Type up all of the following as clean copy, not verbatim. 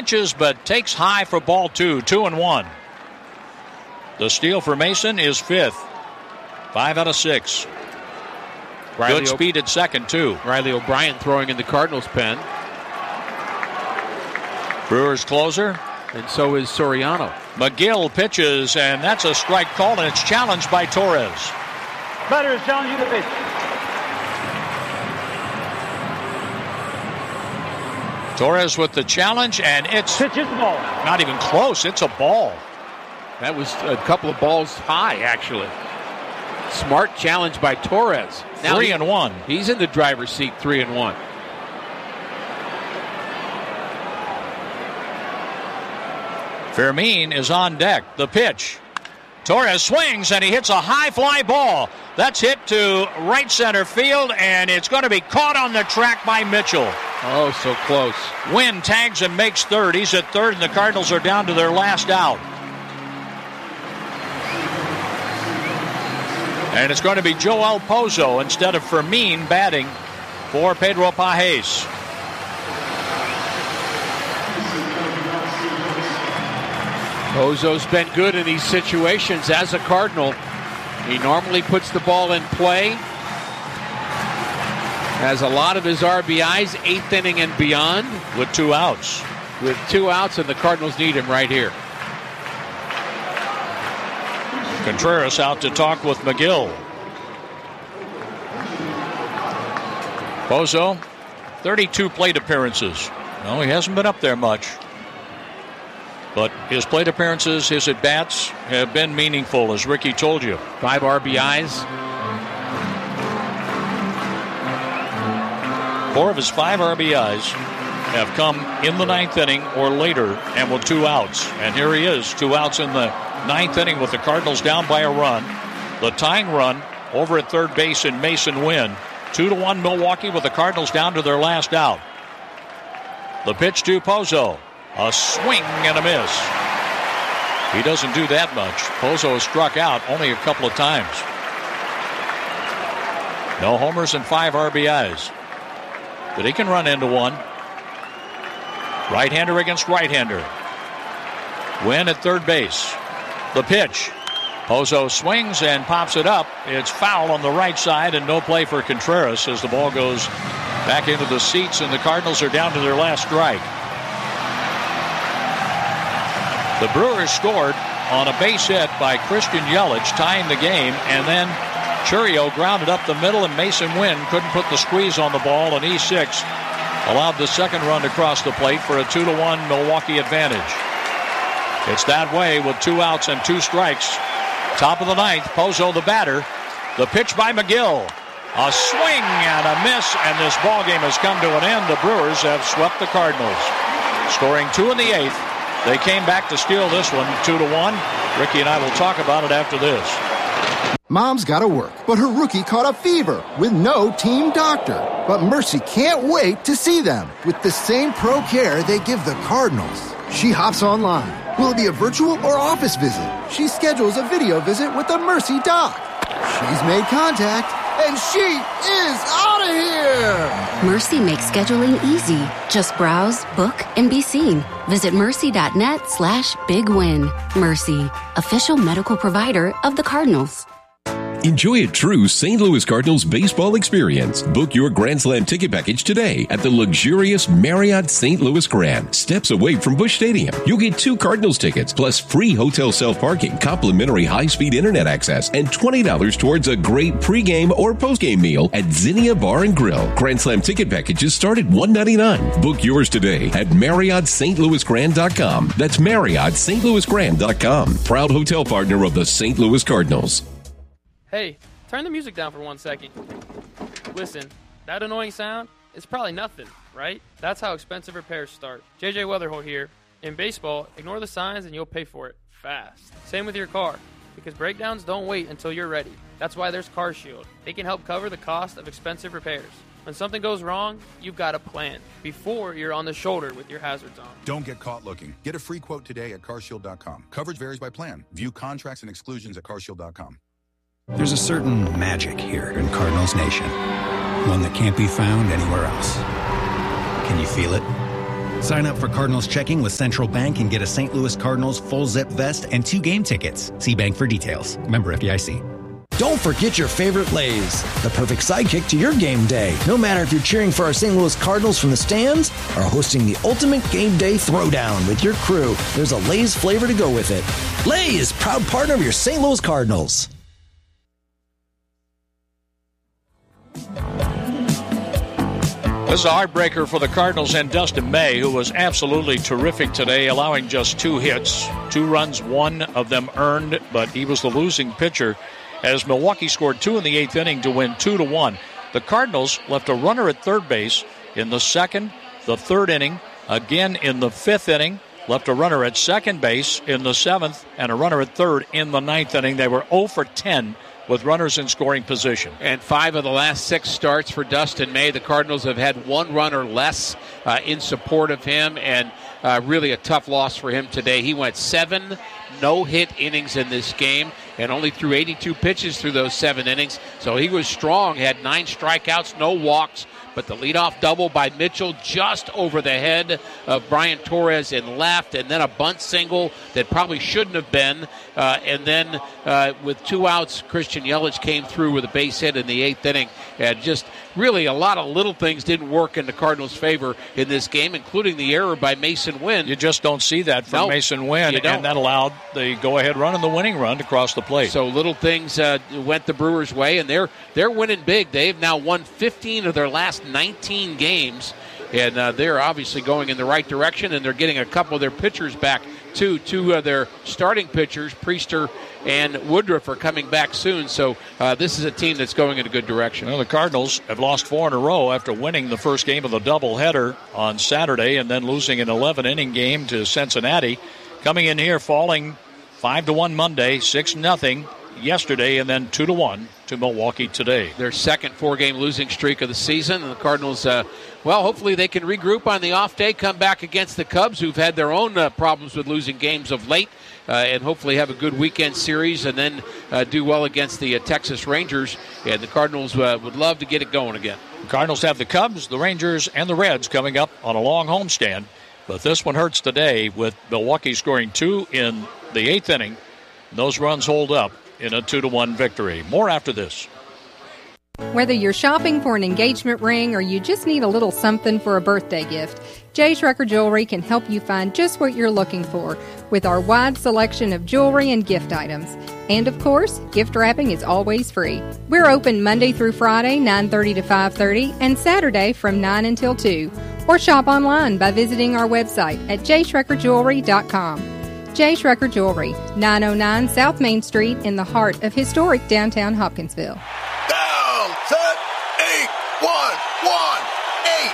pitches, but takes high for ball 2, 2-1. The steal for Mason is 5th. 5 out of 6. Good speed at second, too. Riley O'Brien throwing in the Cardinals' pen. Brewers closer. And so is Soriano. McGill pitches, and that's a strike call, and it's challenged by Torres. Batter is challenging the pitch. Torres with the challenge, and it's pitch is the ball. Not even close. It's a ball. That was a couple of balls high, actually. Smart challenge by Torres. Now 3-1. He's in the driver's seat, 3-1. Fermin is on deck. The pitch. Torres swings, and he hits a high fly ball. That's hit to right center field, and it's going to be caught on the track by Mitchell. Oh, so close. Wynn tags and makes third. He's at third, and the Cardinals are down to their last out. And it's going to be Joel Pozo instead of Fermin batting for Pedro Pages. Pozo's been good in these situations as a Cardinal. He normally puts the ball in play. Has a lot of his RBIs, 8th inning and beyond. With 2 outs. With 2 outs, and the Cardinals need him right here. Contreras out to talk with McGill. Pozo, 32 plate appearances. No, he hasn't been up there much. But his plate appearances, his at-bats have been meaningful, as Ricky told you. 5 RBIs. 4 of his 5 RBIs have come in the 9th inning or later and with 2 outs. And here he is, 2 outs in the 9th inning with the Cardinals down by a run. The tying run over at third base in Mason Wynn. 2-1 Milwaukee with the Cardinals down to their last out. The pitch to Pozo. A swing and a miss. He doesn't do that much. Pozo has struck out only a couple of times. No homers and 5 RBIs. But he can run into one. Right-hander against right-hander. Wynn at third base. The pitch. Pozo swings and pops it up. It's foul on the right side and no play for Contreras as the ball goes back into the seats and the Cardinals are down to their last strike. The Brewers scored on a base hit by Christian Yelich, tying the game, and then Churio grounded up the middle, and Mason Wynn couldn't put the squeeze on the ball, and E6 allowed the second run to cross the plate for a 2-1 Milwaukee advantage. It's that way with 2 outs and 2 strikes. Top of the 9th, Pozo the batter. The pitch by McGill. A swing and a miss, and this ball game has come to an end. The Brewers have swept the Cardinals. Scoring 2 in the 8th. They came back to steal this one, 2-1. Ricky and I will talk about it after this. Mom's got to work, but her rookie caught a fever with no team doctor. But Mercy can't wait to see them with the same pro care they give the Cardinals. She hops online. Will it be a virtual or office visit? She schedules a video visit with the Mercy doc. She's made contact, and she is out of here! Mercy makes scheduling easy. Just browse, book, and be seen. Visit mercy.net/bigwin. Mercy, official medical provider of the Cardinals. Enjoy a true St. Louis Cardinals baseball experience. Book your Grand Slam ticket package today at the luxurious Marriott St. Louis Grand, steps away from Busch Stadium. You'll get 2 Cardinals tickets, plus free hotel self-parking, complimentary high-speed internet access, and $20 towards a great pregame or postgame meal at Zinnia Bar and Grill. Grand Slam ticket packages start at $199. Book yours today at MarriottSt.LouisGrand.com. That's MarriottSt.LouisGrand.com. Proud hotel partner of the St. Louis Cardinals. Hey, turn the music down for 1 second. Listen, that annoying sound is probably nothing, right? That's how expensive repairs start. JJ Weatherholt here. In baseball, ignore the signs and you'll pay for it fast. Same with your car, because breakdowns don't wait until you're ready. That's why there's CarShield. They can help cover the cost of expensive repairs. When something goes wrong, you've got a plan before you're on the shoulder with your hazards on. Don't get caught looking. Get a free quote today at CarShield.com. Coverage varies by plan. View contracts and exclusions at CarShield.com. There's a certain magic here in Cardinals Nation, one that can't be found anywhere else. Can you feel it? Sign up for Cardinals checking with Central Bank and get a St. Louis Cardinals full zip vest and 2 game tickets. See bank for details. Member FDIC. Don't forget your favorite Lay's, the perfect sidekick to your game day. No matter if you're cheering for our St. Louis Cardinals from the stands or hosting the ultimate game day throwdown with your crew, there's a Lay's flavor to go with it. Lay's, proud partner of your St. Louis Cardinals. This is a heartbreaker for the Cardinals and Dustin May, who was absolutely terrific today, allowing just 2 hits, 2 runs, 1 of them earned, but he was the losing pitcher as Milwaukee scored 2 in the 8th inning to win 2-1. The Cardinals left a runner at third base in the 2nd, the 3rd inning, again in the 5th inning, left a runner at second base in the 7th, and a runner at third in the 9th inning. They were 0 for 10 with runners in scoring position. And 5 of the last 6 starts for Dustin May. The Cardinals have had 1 runner less in support of him, and really a tough loss for him today. He went 7 no-hit innings in this game and only threw 82 pitches through those 7 innings. So he was strong, had 9 strikeouts, no walks, but the leadoff double by Mitchell just over the head of Brian Torres in left, and then a bunt single that probably shouldn't have been. And then with 2 outs, Christian Yelich came through with a base hit in the 8th inning. And just really a lot of little things didn't work in the Cardinals' favor in this game, including the error by Mason Wynn. You just don't see that from Mason Wynn, and that allowed the go-ahead run and the winning run to cross the plate. So little things went the Brewers' way, and they're winning big. They've now won 15 of their last 19 games, and they're obviously going in the right direction, and they're getting a couple of their pitchers back, too. 2 of their starting pitchers, Priester and Woodruff, are coming back soon, so this is a team that's going in a good direction. Well, the Cardinals have lost 4 in a row after winning the first game of the doubleheader on Saturday and then losing an 11-inning game to Cincinnati. Coming in here, falling 5-1 Monday, 6-0 yesterday, and then 2-1 to Milwaukee today. Their second 4-game losing streak of the season. And the Cardinals, hopefully they can regroup on the off day, come back against the Cubs, who've had their own problems with losing games of late, and hopefully have a good weekend series, and then do well against the Texas Rangers. And the Cardinals would love to get it going again. The Cardinals have the Cubs, the Rangers, and the Reds coming up on a long homestand. But this one hurts today with Milwaukee scoring 2 in the 8th inning. Those runs hold up in a 2-1 victory. More after this. Whether you're shopping for an engagement ring or you just need a little something for a birthday gift, J. Schrecker Jewelry can help you find just what you're looking for with our wide selection of jewelry and gift items. And of course, gift wrapping is always free. We're open Monday through Friday, 9:30 to 5:30, and Saturday from 9 until 2. Or shop online by visiting our website at jschreckerjewelry.com. J. Schrecker Jewelry, 909 South Main Street in the heart of historic downtown Hopkinsville. Down, set, 8, 1, 1, 8,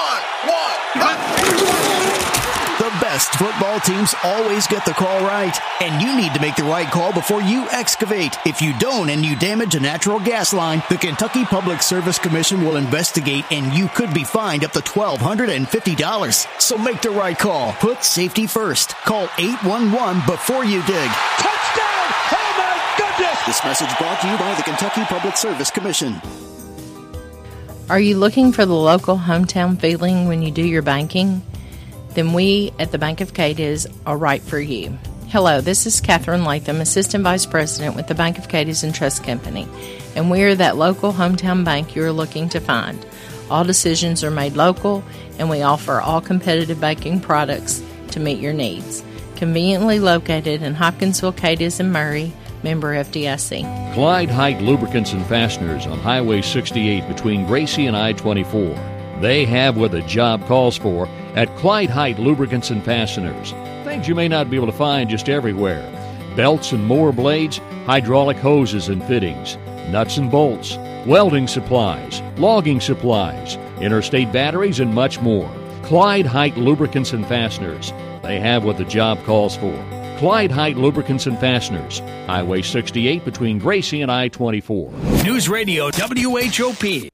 1, 1. The best football teams always get the call right, and you need to make the right call before you excavate. If you don't and you damage a natural gas line, the Kentucky Public Service Commission will investigate, and you could be fined up to $1,250. So make the right call. Put safety first. Call 811 before you dig. Touchdown! Oh my goodness! This message brought to you by the Kentucky Public Service Commission. Are you looking for the local hometown feeling when you do your banking? Then we at the Bank of Cadiz are right for you. Hello, this is Catherine Latham, Assistant Vice President with the Bank of Cadiz and Trust Company, and we are that local hometown bank you're looking to find. All decisions are made local, and we offer all competitive banking products to meet your needs. Conveniently located in Hopkinsville, Cadiz, and Murray, member FDIC. Clyde Height Lubricants and Fasteners on Highway 68 between Gracie and I-24. They have what the job calls for at Clyde Height Lubricants and Fasteners. Things you may not be able to find just everywhere. Belts and mower blades, hydraulic hoses and fittings, nuts and bolts, welding supplies, logging supplies, interstate batteries, and much more. Clyde Height Lubricants and Fasteners. They have what the job calls for. Clyde Height Lubricants and Fasteners, Highway 68 between Gracie and I-24. News Radio WHOP.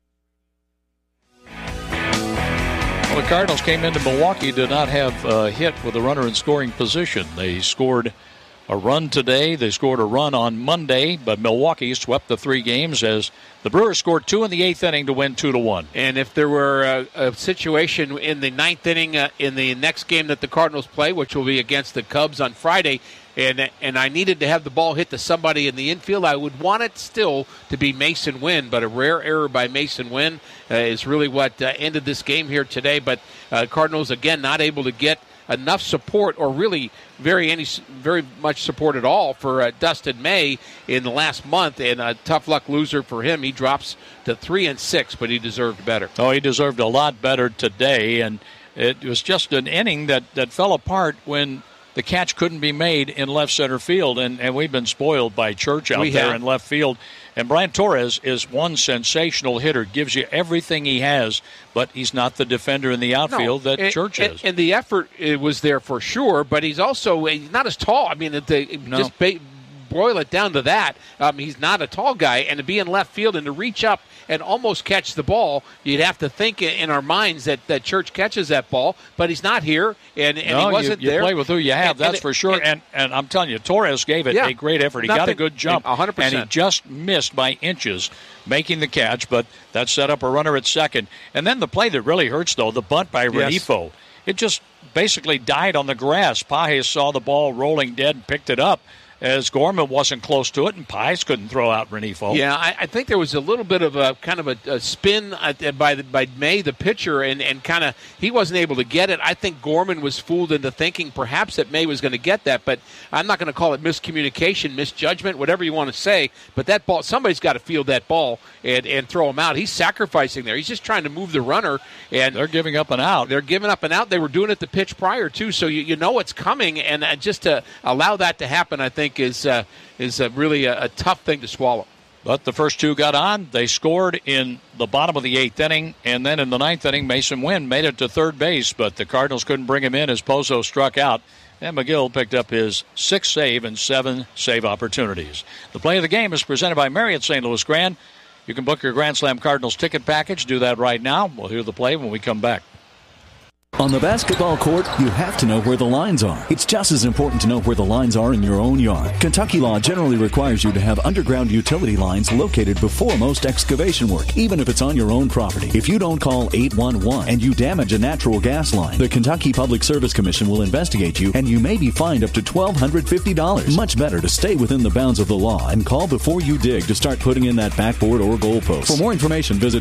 Well, the Cardinals came into Milwaukee, did not have a hit with a runner in scoring position. They scored a run today. They scored a run on Monday, but Milwaukee swept the 3 games as the Brewers scored 2 in the 8th inning to win 2-1. And if there were a situation in the 9th inning in the next game that the Cardinals play, which will be against the Cubs on Friday, and I needed to have the ball hit to somebody in the infield, I would want it still to be Mason Wynn, but a rare error by Mason Wynn is really what ended this game here today. But Cardinals, again, not able to get enough support, or really very much support at all, for Dustin May in the last month, and a tough luck loser for him. He drops to 3-6, but he deserved better. Oh, he deserved a lot better today, and it was just an inning that fell apart when the catch couldn't be made in left center field, and we've been spoiled by Church out there in left field. And Brian Torres is one sensational hitter, gives you everything he has, but he's not the defender in the outfield that Church is. And the effort was there for sure, but he's not as tall. I mean, just boil it down to that. He's not a tall guy, and to be in left field and to reach up and almost catch the ball, you'd have to think in our minds that Church catches that ball, but he's not here, and he wasn't there. You play with who you have, that's for sure. And I'm telling you, Torres gave it a great effort. He got a good jump, 100%. And he just missed by inches making the catch, but that set up a runner at second. And then the play that really hurts, though, the bunt by Renifo. It just basically died on the grass. Pages saw the ball rolling dead and picked it up, as Gorman wasn't close to it, and Pies couldn't throw out Renifo. Yeah, I think there was a little bit of a kind of a spin by May, the pitcher, and kind of he wasn't able to get it. I think Gorman was fooled into thinking perhaps that May was going to get that, but I'm not going to call it miscommunication, misjudgment, whatever you want to say. But that ball, somebody's got to field that ball and throw him out. He's sacrificing there. He's just trying to move the runner, and they're giving up an out. They're giving up an out. They were doing it the pitch prior too, so you know it's coming, and just to allow that to happen, I think is really a tough thing to swallow. But the first 2 got on. They scored in the bottom of the 8th inning, and then in the 9th inning, Mason Wynn made it to third base, but the Cardinals couldn't bring him in as Pozo struck out, and McGill picked up his 6th save and 7 save opportunities. The play of the game is presented by Marriott St. Louis Grand. You can book your Grand Slam Cardinals ticket package. Do that right now. We'll hear the play when we come back. On the basketball court, you have to know where the lines are. It's just as important to know where the lines are in your own yard. Kentucky law generally requires you to have underground utility lines located before most excavation work, even if it's on your own property. If you don't call 811 and you damage a natural gas line, the Kentucky Public Service Commission will investigate you, and you may be fined up to $1,250. Much better to stay within the bounds of the law and call before you dig to start putting in that backboard or goalpost. For more information, visit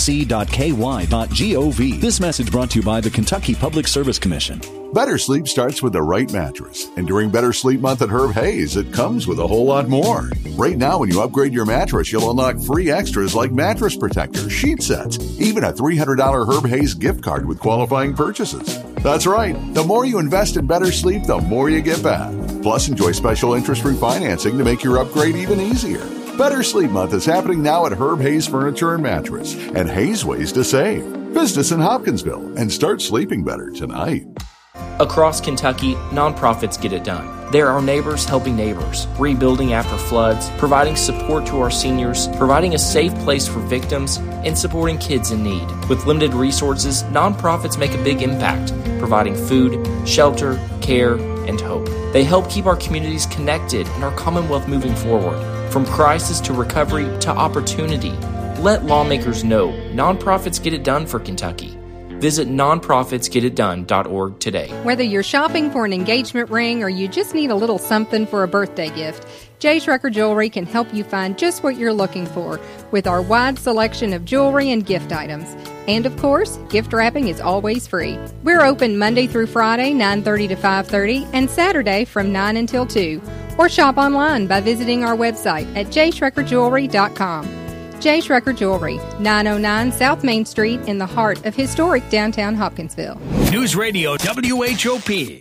psc.ky.gov. This message brought to you by the Kentucky Public Service Commission. Better sleep starts with the right mattress. And during Better Sleep Month at Herb Hayes, it comes with a whole lot more. Right now, when you upgrade your mattress, you'll unlock free extras like mattress protectors, sheet sets, even a $300 Herb Hayes gift card with qualifying purchases. That's right. The more you invest in better sleep, the more you get back. Plus, enjoy special interest-free financing to make your upgrade even easier. Better Sleep Month is happening now at Herb Hayes Furniture and Mattress, and Hayes Ways to Save. Visit us in Hopkinsville and start sleeping better tonight. Across Kentucky, nonprofits get it done. There are neighbors helping neighbors, rebuilding after floods, providing support to our seniors, providing a safe place for victims, and supporting kids in need. With limited resources, nonprofits make a big impact, providing food, shelter, care, and hope. They help keep our communities connected and our Commonwealth moving forward. From crisis to recovery to opportunity, let lawmakers know nonprofits get it done for Kentucky. Visit nonprofitsgetitdone.org today. Whether you're shopping for an engagement ring or you just need a little something for a birthday gift, J. Schrecker Jewelry can help you find just what you're looking for with our wide selection of jewelry and gift items. And of course, gift wrapping is always free. We're open Monday through Friday, 9:30 to 5:30, and Saturday from 9 until 2. Or shop online by visiting our website at jschreckerjewelry.com. J. Schrecker Jewelry, 909 South Main Street in the heart of historic downtown Hopkinsville. News Radio WHOP.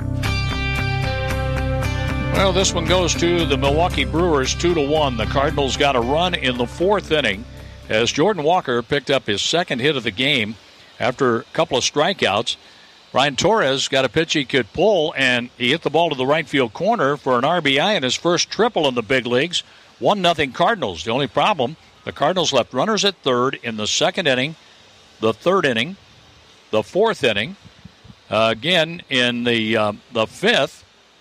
Well, this one goes to the Milwaukee Brewers 2-1. The Cardinals got a run in the 4th inning as Jordan Walker picked up his 2nd hit of the game after a couple of strikeouts. Ryan Torres got a pitch he could pull, and he hit the ball to the right field corner for an RBI in his first triple in the big leagues. 1-0 Cardinals. The only problem, the Cardinals left runners at third in the 2nd inning, the 3rd inning, the 4th inning, again in the 5th,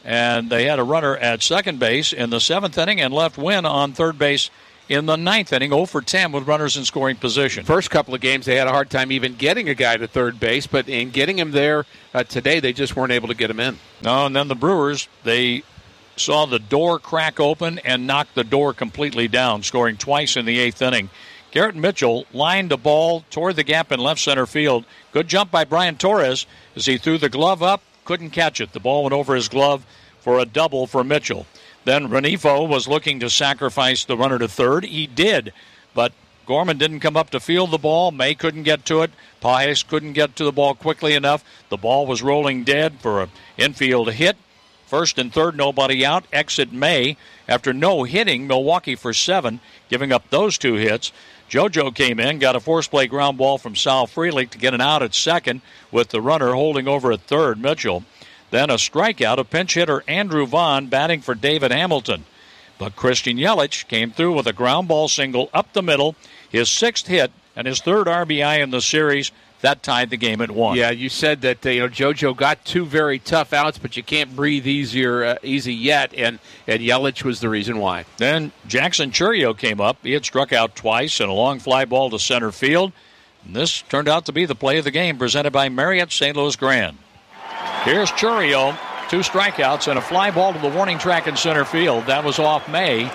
and they had a runner at second base in the 7th inning and left Wynn on third base in the 9th inning, 0 for 10 with runners in scoring position. First couple of games, they had a hard time even getting a guy to third base, but in getting him there today, they just weren't able to get him in. No, and then the Brewers, they saw the door crack open and knocked the door completely down, scoring twice in the 8th inning. Garrett Mitchell lined the ball toward the gap in left center field. Good jump by Brian Torres as he threw the glove up, couldn't catch it. The ball went over his glove for a double for Mitchell. Then Renifo was looking to sacrifice the runner to third. He did, but Gorman didn't come up to field the ball. May couldn't get to it. Pajes couldn't get to the ball quickly enough. The ball was rolling dead for an infield hit. First and third, nobody out. Exit May after no hitting Milwaukee for 7, giving up those 2 hits. JoJo came in, got a force play ground ball from Sal Frelick to get an out at second with the runner holding over at third, Mitchell. Then a strikeout of pinch hitter Andrew Vaughn batting for David Hamilton. But Christian Yelich came through with a ground ball single up the middle, his 6th hit and his 3rd RBI in the series. That tied the game at 1. Yeah, you said that JoJo got 2 very tough outs, but you can't breathe easy yet, and Yelich was the reason why. Then Jackson Chourio came up. He had struck out twice and a long fly ball to center field. And this turned out to be the play of the game, presented by Marriott St. Louis Grand. Here's Chourio, 2 strikeouts and a fly ball to the warning track in center field. That was off May.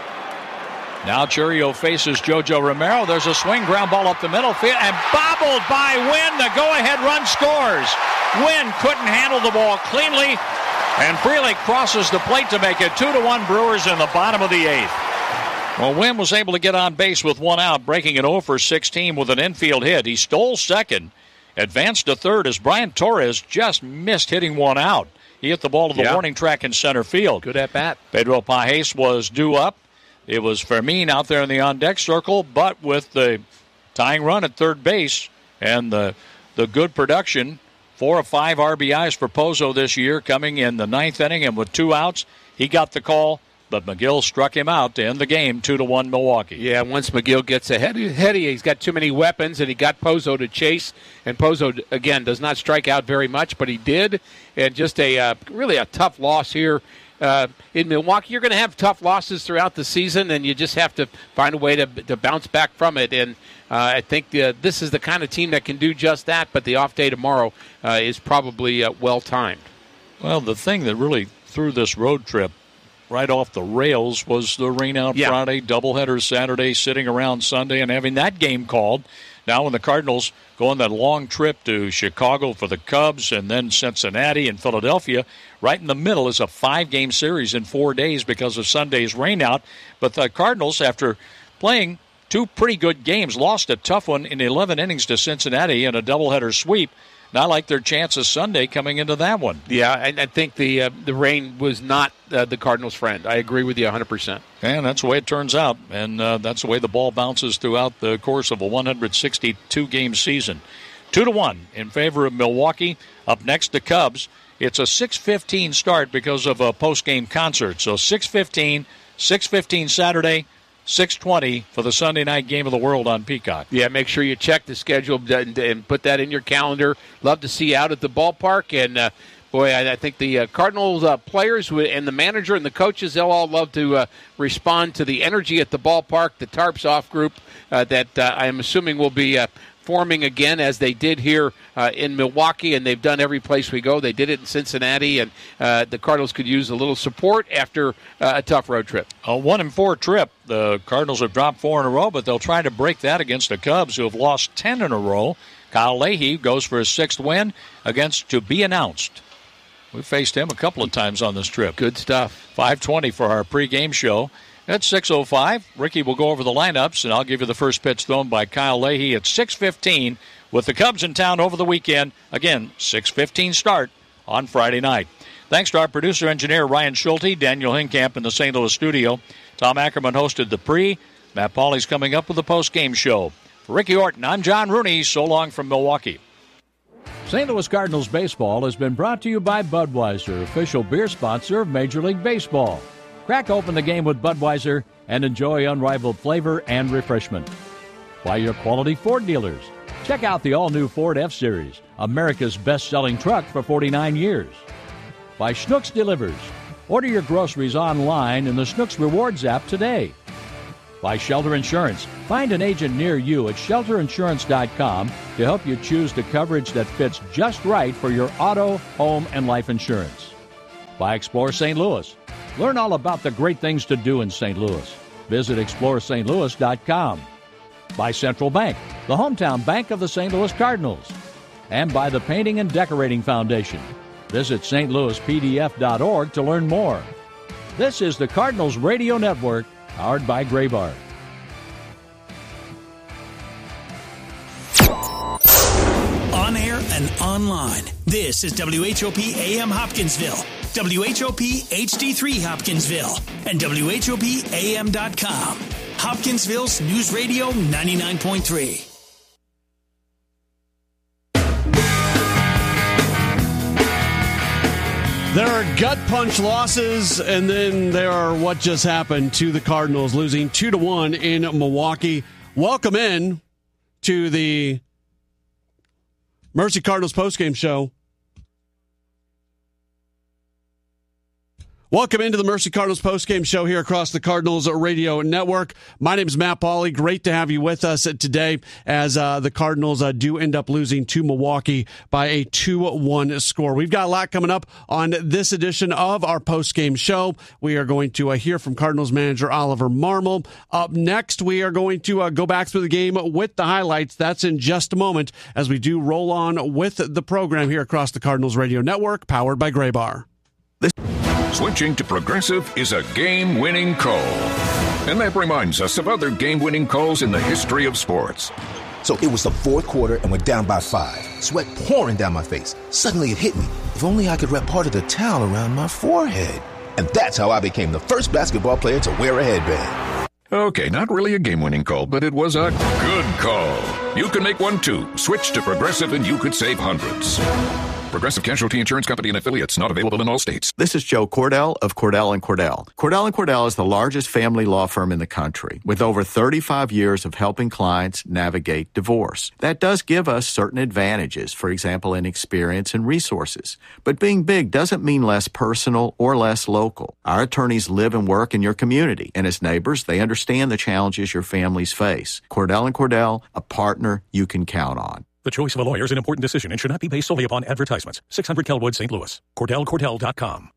Now Chourio faces JoJo Romero. There's a swing, ground ball up the middle field, and bobbled by Wynn. The go-ahead run scores. Wynn couldn't handle the ball cleanly, and Frelick crosses the plate to make it 2-1 Brewers in the bottom of the 8th. Well, Wynn was able to get on base with 1 out, breaking an 0 for 16 with an infield hit. He stole second, advanced to third as Brian Torres just missed hitting 1 out. He hit the ball to the warning track in center field. Good at bat. Pedro Pajes was due up. It was Fermin out there in the on-deck circle, but with the tying run at third base and the good production, 4 of 5 RBIs for Pozo this year, coming in the 9th inning, and with 2 outs, he got the call, but McGill struck him out to end the game, 2-1 Milwaukee. Yeah, once McGill gets ahead, he's got too many weapons, and he got Pozo to chase, and Pozo, again, does not strike out very much, but he did, and just really a tough loss here. In Milwaukee, you're going to have tough losses throughout the season, and you just have to find a way to bounce back from it. And I think this is the kind of team that can do just that, but the off day tomorrow is probably well-timed. Well, the thing that really threw this road trip right off the rails was the rain-out Friday, doubleheader Saturday, sitting around Sunday, and having that game called. Now when the Cardinals go on that long trip to Chicago for the Cubs and then Cincinnati and Philadelphia, right in the middle is a 5-game series in 4 days because of Sunday's rainout. But the Cardinals, after playing 2 pretty good games, lost a tough one in 11 innings to Cincinnati in a doubleheader sweep. Not like their chances Sunday coming into that one. Yeah, and I think the rain was not the Cardinals' friend. I agree with you 100%. And that's the way it turns out, and that's the way the ball bounces throughout the course of a 162-game season. 2-1 in favor of Milwaukee. Up next, the Cubs. It's a 6:15 start because of a post-game concert. So 6:15 Saturday, 6:20 for the Sunday night game of the world on Peacock. Yeah, make sure you check the schedule and put that in your calendar. Love to see you out at the ballpark. And, boy, I think the Cardinals players and the manager and the coaches, they'll all love to respond to the energy at the ballpark, the Tarps Off group that I'm assuming will be forming again as they did here in Milwaukee, and they've done every place we go. They did it in Cincinnati, and the Cardinals could use a little support after a tough road trip. A 1-4 trip. The Cardinals have dropped 4 in a row, but they'll try to break that against the Cubs, who have lost 10 in a row. Kyle Leahy goes for his 6th win against To Be Announced. We faced him a couple of times on this trip. Good stuff. 5:20 for our pregame show. At 6:05, Ricky will go over the lineups, and I'll give you the first pitch thrown by Kyle Leahy at 6:15 with the Cubs in town over the weekend. Again, 6:15 start on Friday night. Thanks to our producer-engineer Ryan Schulte, Daniel Hinkamp in the St. Louis studio. Tom Ackerman hosted the pre. Matt Pauley's coming up with the post-game show. For Ricky Orton, I'm John Rooney. So long from Milwaukee. St. Louis Cardinals baseball has been brought to you by Budweiser, official beer sponsor of Major League Baseball. Crack open the game with Budweiser and enjoy unrivaled flavor and refreshment. By your quality Ford dealers. Check out the all-new Ford F-Series, America's best-selling truck for 49 years. By Schnucks Delivers. Order your groceries online in the Snooks Rewards app today. By Shelter Insurance. Find an agent near you at shelterinsurance.com to help you choose the coverage that fits just right for your auto, home, and life insurance. By Explore St. Louis. Learn all about the great things to do in St. Louis. Visit ExploreSt.Louis.com. By Central Bank, the hometown bank of the St. Louis Cardinals. And by the Painting and Decorating Foundation. Visit stlouispdf.org to learn more. This is the Cardinals Radio Network, powered by Graybar. On air and online, this is WHOP AM Hopkinsville, WHOP HD3 Hopkinsville, and WHOPAM.com. Hopkinsville's News Radio 99.3. There are gut punch losses, and then there are what just happened to the Cardinals, losing 2-1 in Milwaukee. Welcome in to the Mercy Cardinals postgame show. Welcome into the Mercy Cardinals postgame show here across the Cardinals Radio Network. My name is Matt Pauley. Great to have you with us today as the Cardinals do end up losing to Milwaukee by a 2-1 score. We've got a lot coming up on this edition of our postgame show. We are going to hear from Cardinals manager Oliver Marmol. Up next, we are going to go back through the game with the highlights. That's in just a moment as we do roll on with the program here across the Cardinals Radio Network, powered by Graybar. Switching to Progressive is a game-winning call. And that reminds us of other game-winning calls in the history of sports. So it was the fourth quarter and we're down by 5. Sweat pouring down my face. Suddenly it hit me. If only I could wrap part of the towel around my forehead. And that's how I became the first basketball player to wear a headband. Okay, not really a game-winning call, but it was a good call. You can make one too. Switch to Progressive and you could save hundreds. Progressive Casualty Insurance Company and affiliates, not available in all states. This is Joe Cordell of Cordell & Cordell. Cordell & Cordell is the largest family law firm in the country, with over 35 years of helping clients navigate divorce. That does give us certain advantages, for example, in experience and resources. But being big doesn't mean less personal or less local. Our attorneys live and work in your community, and as neighbors, they understand the challenges your families face. Cordell & Cordell, a partner you can count on. The choice of a lawyer is an important decision and should not be based solely upon advertisements. 600 Kelwood, St. Louis. CordellCordell.com.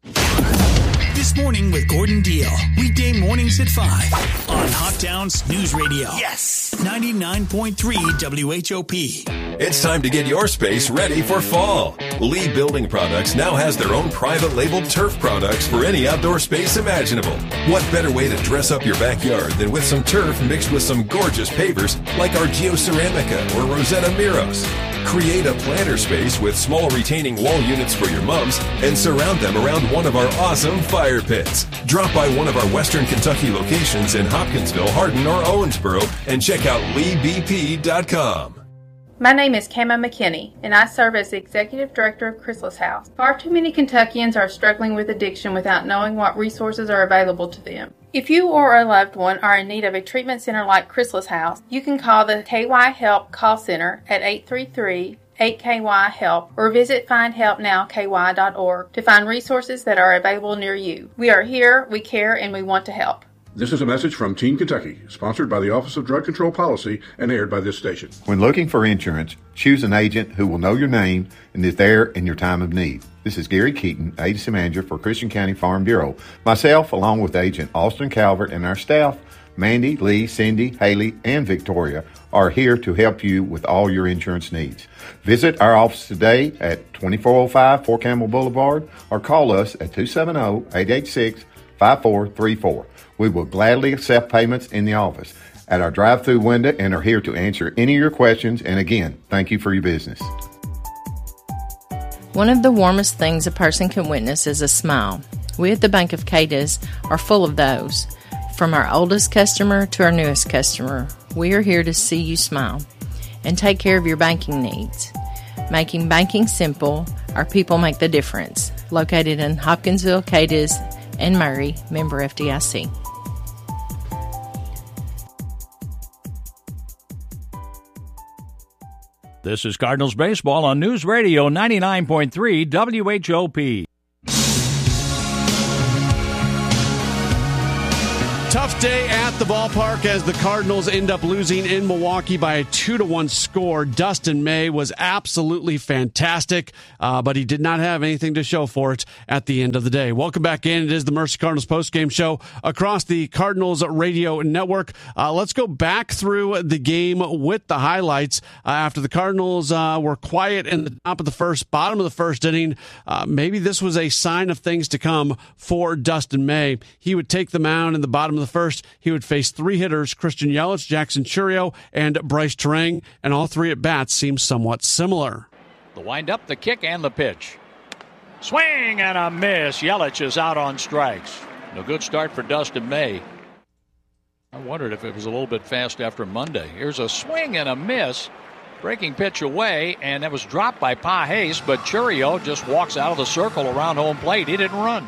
This Morning with Gordon Deal. Weekday mornings at 5 on Hot Town's News Radio. Yes! 99.3 WHOP. It's time to get your space ready for fall. Lee Building Products now has their own private labeled turf products for any outdoor space imaginable. What better way to dress up your backyard than with some turf mixed with some gorgeous pavers like our Geoceramica or Rosetta Miros? Create a planter space with small retaining wall units for your mums and surround them around one of our awesome fire pits. Drop by one of our Western Kentucky locations in Hopkinsville, Hardin, or Owensboro and check out LeeBP.com. My name is Kama McKinney, and I serve as the Executive Director of Chrysalis House. Far too many Kentuckians are struggling with addiction without knowing what resources are available to them. If you or a loved one are in need of a treatment center like Chrysalis House, you can call the KY Help call center at 833-8KY-HELP or visit findhelpnowky.org to find resources that are available near you. We are here, we care, and we want to help. This is a message from Teen Kentucky, sponsored by the Office of Drug Control Policy and aired by this station. When looking for insurance, choose an agent who will know your name and is there in your time of need. This is Gary Keaton, Agency Manager for Christian County Farm Bureau. Myself, along with Agent Austin Calvert and our staff, Mandy, Lee, Cindy, Haley, and Victoria, are here to help you with all your insurance needs. Visit our office today at 2405 Fort Campbell Boulevard or call us at 270-886-5434. We will gladly accept payments in the office at our drive-through window and are here to answer any of your questions. And again, thank you for your business. One of the warmest things a person can witness is a smile. We at the Bank of Cadiz are full of those. From our oldest customer to our newest customer, we are here to see you smile and take care of your banking needs. Making banking simple, our people make the difference. Located in Hopkinsville, Cadiz, and Murray, member FDIC. This is Cardinals Baseball on News Radio 99.3 WHOP. Tough day at the ballpark as the Cardinals end up losing in Milwaukee by a 2-1 score. Dustin May was absolutely fantastic, but he did not have anything to show for it at the end of the day. Welcome back in. It is the Mercy Cardinals postgame show across the Cardinals radio network. Let's go back through the game with the highlights. After the Cardinals were quiet in the top of the first, bottom of the first inning, maybe this was a sign of things to come for Dustin May. He would take the mound in the bottom of the first. He would face three hitters, Christian Yelich, Jackson Chourio, and Bryce Terang, and all three at bats seem somewhat similar. The wind-up, the kick, and the pitch. Swing and a miss. Yelich is out on strikes. A good start for Dustin May. I wondered if it was a little bit fast after Monday. Here's a swing and a miss. Breaking pitch away, and that was dropped by Pages, but Chourio just walks out of the circle around home plate. He didn't run.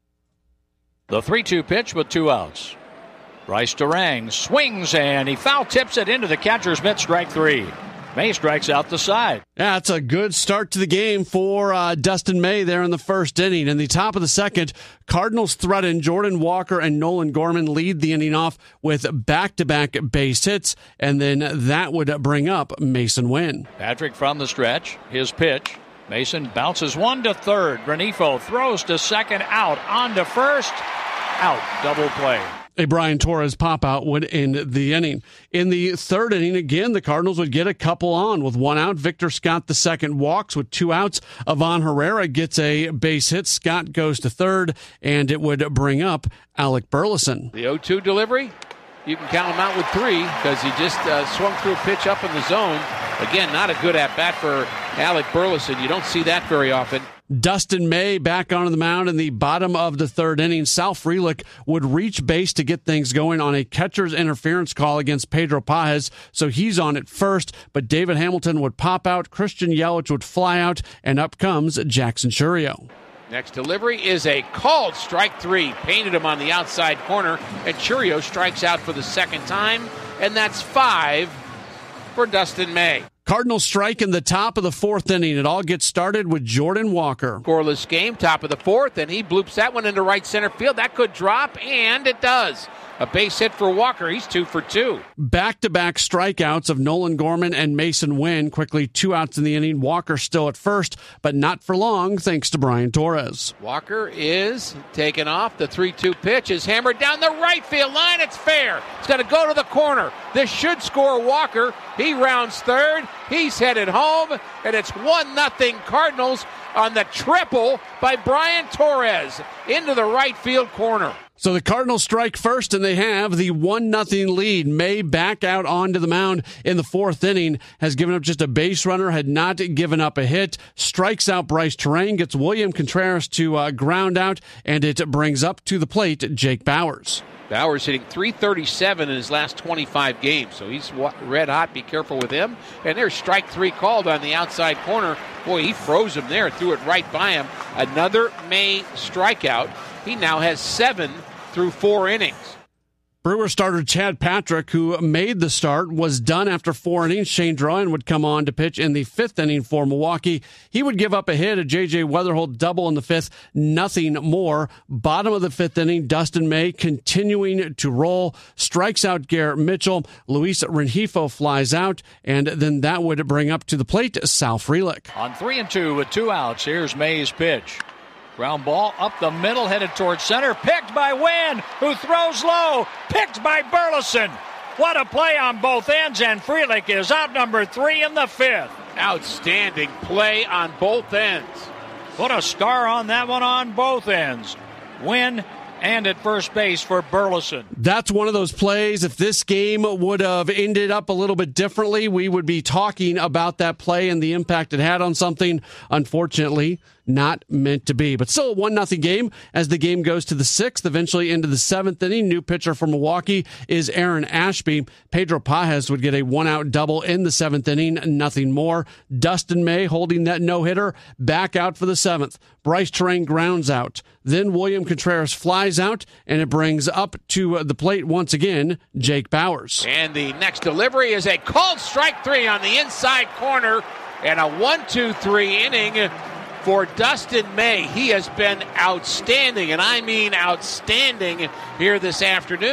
The 3-2 pitch with 2 outs. Bryce Terang swings, and he foul tips it into the catcher's mitt, strike 3. May strikes out the side. Yeah, it's a good start to the game for Dustin May there in the first inning. In the top of the second, Cardinals threaten. Jordan Walker and Nolan Gorman lead the inning off with back-to-back base hits, and then that would bring up Mason Wynn. Patrick from the stretch, his pitch. Mason bounces one to third. Renifo throws to second, out. On to first, out. Double play. A Brian Torres pop-out would end the inning. In the third inning, again, the Cardinals would get a couple on. With 1 out, Victor Scott II walks. With 2 outs, Ivan Herrera gets a base hit. Scott goes to third, and it would bring up Alec Burleson. The 0-2 delivery, you can count him out with 3 because he just swung through a pitch up in the zone. Again, not a good at-bat for Alec Burleson. You don't see that very often. Dustin May back onto the mound in the bottom of the third inning. Sal Frelick would reach base to get things going on a catcher's interference call against Pedro Pages, so he's on at first, but David Hamilton would pop out, Christian Yelich would fly out, and up comes Jackson Chourio. Next delivery is a called strike 3. Painted him on the outside corner, and Chourio strikes out for the second time, and that's 5 for Dustin May. Cardinals strike in the top of the fourth inning. It all gets started with Jordan Walker. Scoreless game, top of the fourth, and he bloops that one into right center field. That could drop, and it does. A base hit for Walker. He's 2 for 2. Back-to-back strikeouts of Nolan Gorman and Mason Wynn. Quickly 2 outs in the inning. Walker still at first, but not for long thanks to Brian Torres. Walker is taken off. The 3-2 pitch is hammered down the right field line. It's fair. It's going to go to the corner. This should score Walker. He rounds third. He's headed home, and it's 1-0 Cardinals on the triple by Brian Torres into the right field corner. So the Cardinals strike first, and they have the 1-0 lead. May back out onto the mound in the fourth inning, has given up just a base runner, had not given up a hit, strikes out Bryce Terang, gets William Contreras to ground out, and it brings up to the plate Jake Bauers. Bauers hitting .337 in his last 25 games, so he's red hot. Be careful with him. And there's strike 3 called on the outside corner. Boy, he froze him there, threw it right by him. Another May strikeout. He now has 7 through 4 innings. Brewer starter Chad Patrick, who made the start, was done after 4 innings. Shane Drouin would come on to pitch in the 5th inning for Milwaukee. He would give up a hit, a J.J. Weatherholt double in the 5th, nothing more. Bottom of the 5th inning, Dustin May continuing to roll, strikes out Garrett Mitchell. Luis Renifo flies out, and then that would bring up to the plate Sal Frelick. On 3-2 with 2 outs, here's May's pitch. Ground ball up the middle, headed towards center. Picked by Wynn, who throws low. Picked by Burleson. What a play on both ends, and Frelick is out number 3 in the 5th. Outstanding play on both ends. Put a star on that one on both ends. Wynn and at first base for Burleson. That's one of those plays. If this game would have ended up a little bit differently, we would be talking about that play and the impact it had on something. Unfortunately, not meant to be. But still a 1-0 game as the game goes to the 6th, eventually into the 7th inning. New pitcher for Milwaukee is Aaron Ashby. Pedro Pages would get a 1-out double in the 7th inning, nothing more. Dustin May holding that no-hitter back out for the 7th. Bryce Terang grounds out. Then William Contreras flies out, and it brings up to the plate once again Jake Bauers. And the next delivery is a called strike 3 on the inside corner, and a 1-2-3 inning for Dustin May. He has been outstanding, and I mean outstanding here this afternoon.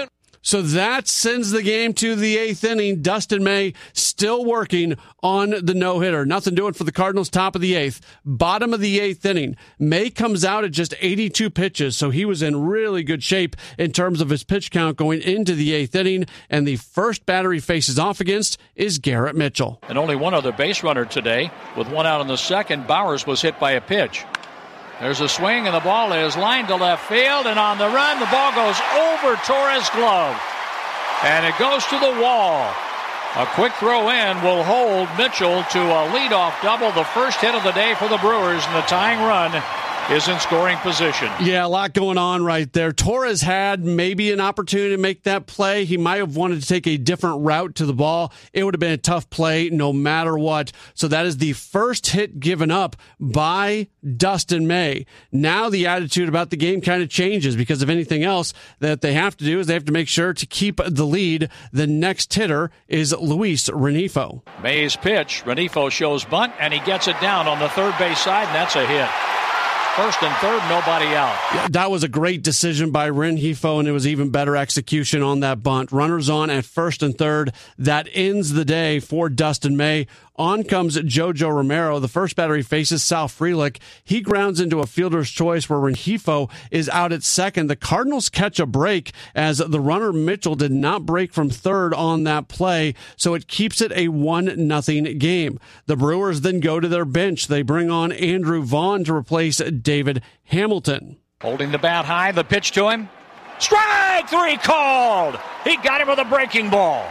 So that sends the game to the 8th inning. Dustin May still working on the no-hitter. Nothing doing for the Cardinals, top of the 8th. Bottom of the 8th inning. May comes out at just 82 pitches, so he was in really good shape in terms of his pitch count going into the 8th inning, and the first batter he faces off against is Garrett Mitchell. And only one other base runner today. With one out in the second, Bowers was hit by a pitch. There's a swing, and the ball is lined to left field, and on the run, the ball goes over Torres' glove, and it goes to the wall. A quick throw in will hold Mitchell to a leadoff double, the first hit of the day for the Brewers, and the tying run is in scoring position. Yeah, a lot going on right there. Torres had maybe an opportunity to make that play. He might have wanted to take a different route to the ball. It would have been a tough play no matter what. So that is the first hit given up by Dustin May. Now the attitude about the game kind of changes, because if anything else that they have to do is they have to make sure to keep the lead. The next hitter is Luis Rengifo. May's pitch. Rengifo shows bunt, and he gets it down on the third base side, and that's a hit. First and third, nobody out. Yeah, that was a great decision by Rengifo, and it was even better execution on that bunt. Runners on at first and third. That ends the day for Dustin May. On comes Jojo Romero. The first batter he faces, Sal Frelick. He grounds into a fielder's choice where Rengifo is out at second. The Cardinals catch a break as the runner Mitchell did not break from third on that play, so it keeps it a 1-0 game. The Brewers then go to their bench. They bring on Andrew Vaughn to replace David Hamilton. Holding the bat high, the pitch to him. Strike three called. He got him with a breaking ball.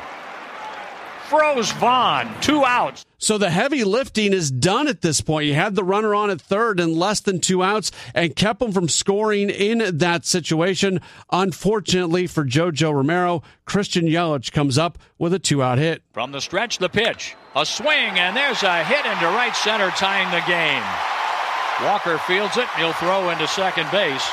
Froze Vaughn, 2 outs. So the heavy lifting is done at this point. You had the runner on at third and less than 2 outs and kept him from scoring in that situation. Unfortunately for Jojo Romero, Christian Yelich comes up with a 2-out hit. From the stretch, the pitch. A swing, and there's a hit into right center, tying the game. Walker fields it. He'll throw into second base.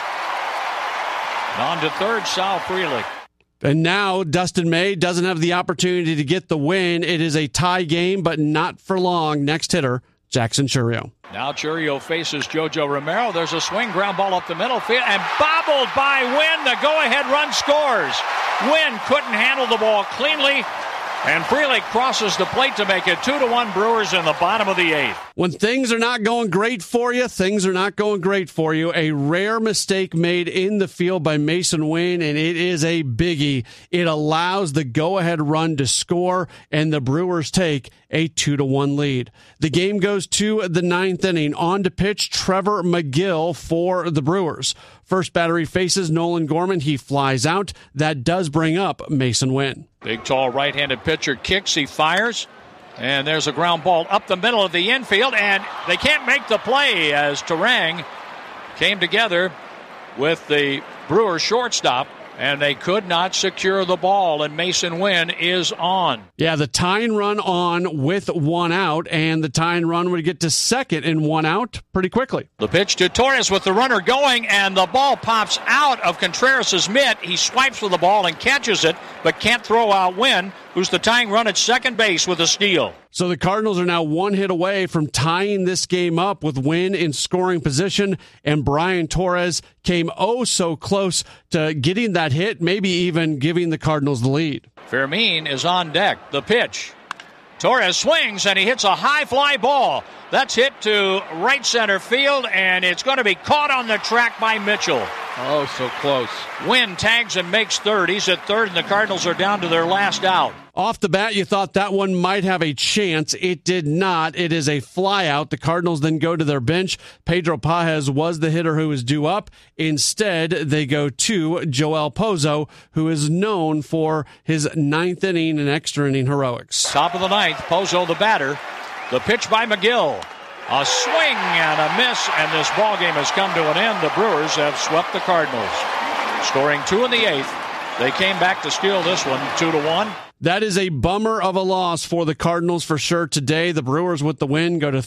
And on to third, Sal Frelick. And now Dustin May doesn't have the opportunity to get the win. It is a tie game, but not for long. Next hitter, Jackson Chourio. Now Chourio faces Jojo Romero. There's a swing, ground ball up the middle field, and bobbled by Wynn. The go-ahead run scores. Wynn couldn't handle the ball cleanly, and Frelick crosses the plate to make it 2-1 Brewers in the bottom of the 8th. When things are not going great for you, things are not going great for you. A rare mistake made in the field by Mason Wynn, and it is a biggie. It allows the go-ahead run to score, and the Brewers take a 2-1 lead. The game goes to the 9th inning. On to pitch, Trevor McGill for the Brewers. First batter he faces, Nolan Gorman. He flies out. That does bring up Mason Wynn. Big, tall, right-handed pitcher kicks. He fires. And there's a ground ball up the middle of the infield. And they can't make the play as Turang came together with the Brewers shortstop. And they could not secure the ball, and Mason Wynn is on. Yeah, the tying run on with 1 out, and the tying run would get to second in 1 out pretty quickly. The pitch to Torres with the runner going, and the ball pops out of Contreras' mitt. He swipes for the ball and catches it, but can't throw out Wynn, who's the tying run at second base with a steal. So the Cardinals are now 1 hit away from tying this game up with Wynn in scoring position, and Brian Torres came oh so close to getting that hit, maybe even giving the Cardinals the lead. Fermin is on deck. The pitch. Torres swings, and he hits a high fly ball. That's hit to right center field, and it's going to be caught on the track by Mitchell. Oh, so close. Wynn tags and makes third. He's at third, and the Cardinals are down to their last out. Off the bat, you thought that one might have a chance. It did not. It is a fly out. The Cardinals then go to their bench. Pedro Pages was the hitter who was due up. Instead, they go to Joel Pozo, who is known for his 9th inning and extra inning heroics. Top of the 9th, Pozo the batter. The pitch by McGill. A swing and a miss, and this ball game has come to an end. The Brewers have swept the Cardinals. Scoring 2 in the 8th. They came back to steal this one, 2-1. That is a bummer of a loss for the Cardinals for sure today. The Brewers with the win go to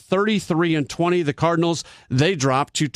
33-20. The Cardinals, they drop to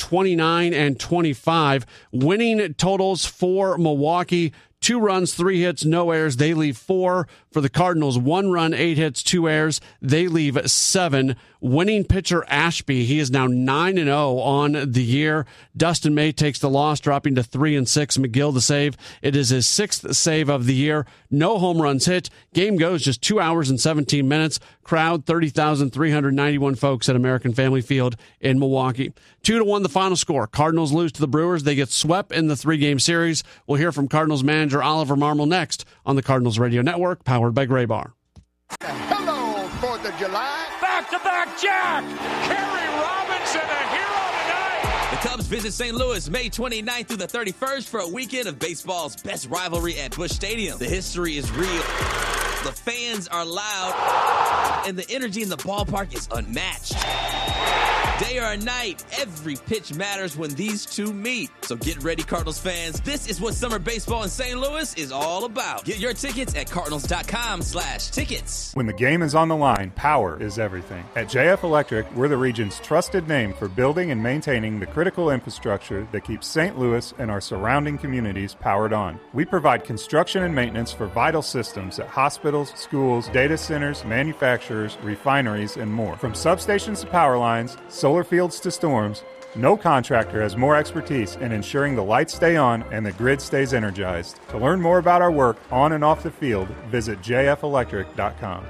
29-25. Winning totals for Milwaukee: 2 runs, 3 hits, no errors. They leave 4. For the Cardinals, 1 run, 8 hits, 2 errors. They leave 7. winning pitcher Ashby. He is now 9-0 on the year. Dustin May takes the loss, dropping to 3-6. McGill the save. It is his 6th save of the year. No home runs hit. Game goes just 2 hours and 17 minutes. Crowd 30,391 folks at American Family Field in Milwaukee. 2-1 the final score. Cardinals lose to the Brewers. They get swept in the 3-game series. We'll hear from Cardinals manager Oliver Marmol next on the Cardinals Radio Network, powered by Gray Bar. Hello, 4th of July. Back-to-back Jack. Kerry Robinson, a hero tonight. The Cubs visit St. Louis May 29th through the 31st for a weekend of baseball's best rivalry at Busch Stadium. The history is real. The fans are loud, and the energy in the ballpark is unmatched. Day or night, every pitch matters when these two meet. So get ready, Cardinals fans. This is what summer baseball in St. Louis is all about. Get your tickets at cardinals.com/tickets. When the game is on the line, power is everything. At JF Electric, we're the region's trusted name for building and maintaining the critical infrastructure that keeps St. Louis and our surrounding communities powered on. We provide construction and maintenance for vital systems at hospitals, schools, data centers, manufacturers, refineries, and more. From substations to power lines, solar fields to storms, no contractor has more expertise in ensuring the lights stay on and the grid stays energized. To learn more about our work on and off the field, visit jfelectric.com.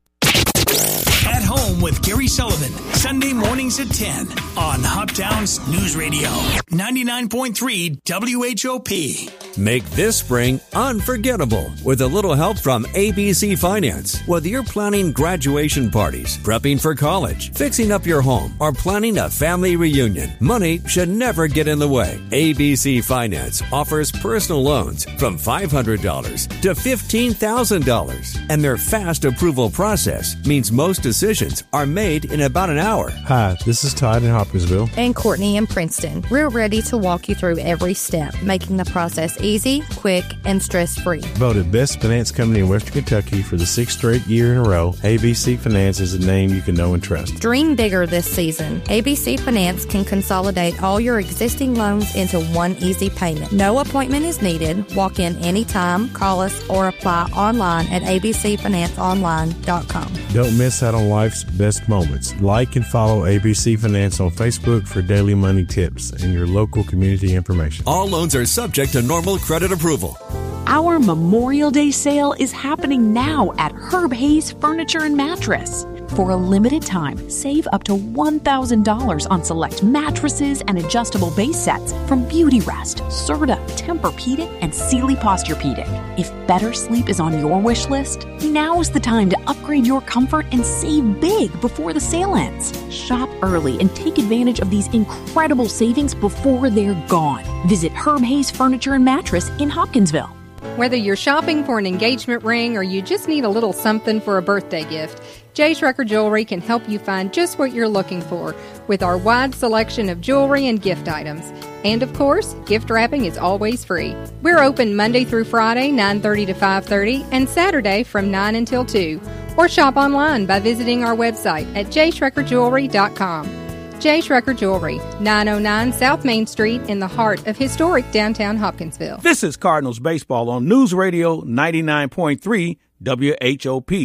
At Home with Gary Sullivan, Sunday mornings at 10 on Hoptown's News Radio, 99.3 WHOP. Make this spring unforgettable with a little help from ABC Finance. Whether you're planning graduation parties, prepping for college, fixing up your home, or planning a family reunion, money should never get in the way. ABC Finance offers personal loans from $500 to $15,000, and their fast approval process means most decisions are made in about an hour. Hi, this is Todd in Hopkinsville. And Courtney in Princeton. We're ready to walk you through every step, making the process easy, quick, and stress-free. Voted Best Finance Company in Western Kentucky for the 6th straight year in a row, ABC Finance is a name you can know and trust. Dream bigger this season. ABC Finance can consolidate all your existing loans into one easy payment. No appointment is needed. Walk in anytime, call us, or apply online at abcfinanceonline.com. Don't miss out on life's best moments. Like and follow ABC Finance on Facebook for daily money tips and your local community information. All loans are subject to normal credit approval. Our Memorial Day sale is happening now at Herb Hayes Furniture and Mattress. For a limited time, save up to $1,000 on select mattresses and adjustable base sets from Beautyrest, Serta, Tempur-Pedic, and Sealy Posturepedic. If better sleep is on your wish list, now's the time to upgrade your comfort and save big before the sale ends. Shop early and take advantage of these incredible savings before they're gone. Visit Herb Hayes Furniture and Mattress in Hopkinsville. Whether you're shopping for an engagement ring or you just need a little something for a birthday gift, Jay's Record Jewelry can help you find just what you're looking for with our wide selection of jewelry and gift items. And of course, gift wrapping is always free. We're open Monday through Friday, 9:30 to 5:30, and Saturday from 9 until 2. Or shop online by visiting our website at jschreckerjewelry.com. Jay Schrecker Jewelry, 909 South Main Street in the heart of historic downtown Hopkinsville. This is Cardinals Baseball on News Radio 99.3 WHOP.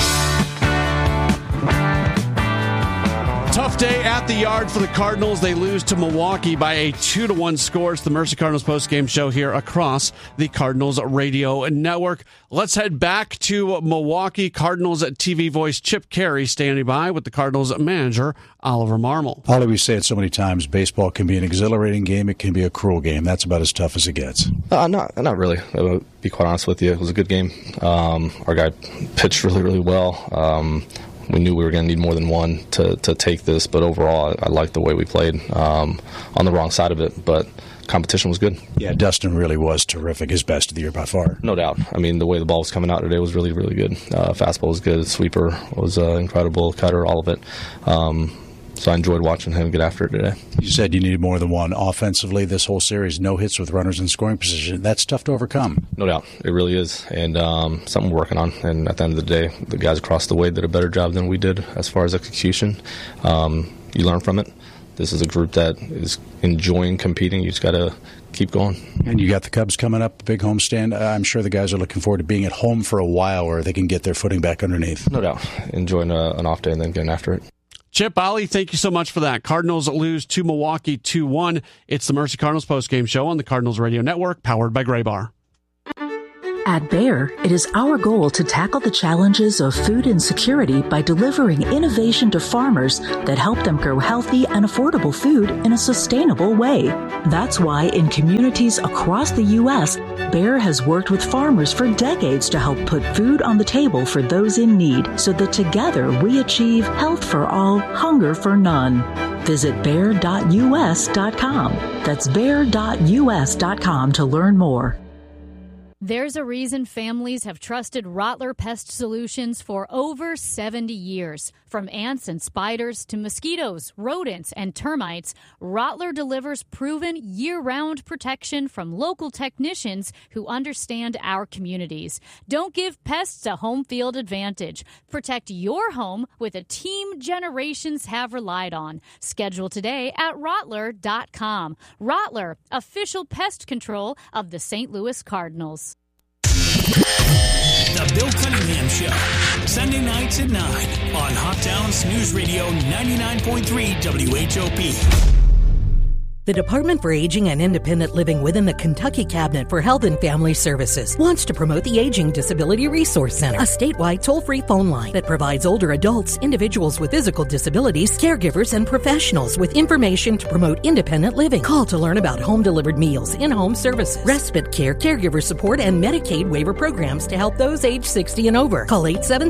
Tough day at the yard for the Cardinals. They lose to Milwaukee by a 2-1 score. It's the Mercy Cardinals postgame show here across the Cardinals Radio Network. Let's head back to Milwaukee. Cardinals TV voice Chip Caray standing by with the Cardinals manager Oliver Marmol. Ollie, we say it so many times, baseball can be an exhilarating game. It can be a cruel game. That's about as tough as it gets. Not really. To be quite honest with you, it was a good game. Our guy pitched really, really well. We knew we were going to need more than one to take this, but overall, I liked the way we played on the wrong side of it, but competition was good. Yeah, Dustin really was terrific. His best of the year by far. No doubt. I mean, the way the ball was coming out today was really, really good. Fastball was good. Sweeper was incredible. Cutter, all of it. So I enjoyed watching him get after it today. You said you needed more than one. Offensively, this whole series, no hits with runners in scoring position. That's tough to overcome. No doubt. It really is. And something we're working on. And at the end of the day, the guys across the way did a better job than we did as far as execution. You learn from it. This is a group that is enjoying competing. You just got to keep going. And you got the Cubs coming up, big homestand. I'm sure the guys are looking forward to being at home for a while where they can get their footing back underneath. No doubt. Enjoying an off day and then getting after it. Chip, Ollie, thank you so much for that. Cardinals lose to Milwaukee 2-1. It's the Mercy Cardinals postgame show on the Cardinals Radio Network, powered by Gray Bar. At Bayer, it is our goal to tackle the challenges of food insecurity by delivering innovation to farmers that help them grow healthy and affordable food in a sustainable way. That's why in communities across the U.S., Bayer has worked with farmers for decades to help put food on the table for those in need so that together we achieve health for all, hunger for none. Visit Bayer.us.com. That's Bayer.us.com to learn more. There's a reason families have trusted Rottler Pest Solutions for over 70 years. From ants and spiders to mosquitoes, rodents, and termites, Rottler delivers proven year-round protection from local technicians who understand our communities. Don't give pests a home field advantage. Protect your home with a team generations have relied on. Schedule today at Rottler.com. Rottler, official pest control of the St. Louis Cardinals. The Bill Cunningham Show, Sunday nights at 9 on Hot Towns News Radio 99.3 WHOP. The Department for Aging and Independent Living within the Kentucky Cabinet for Health and Family Services wants to promote the Aging Disability Resource Center, a statewide toll-free phone line that provides older adults, individuals with physical disabilities, caregivers, and professionals with information to promote independent living. Call to learn about home-delivered meals, in-home services, respite care, caregiver support, and Medicaid waiver programs to help those age 60 and over. Call